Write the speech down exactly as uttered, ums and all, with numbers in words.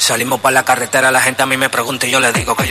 Salimos para la carretera, la gente a mí me pregunta y yo le digo que yo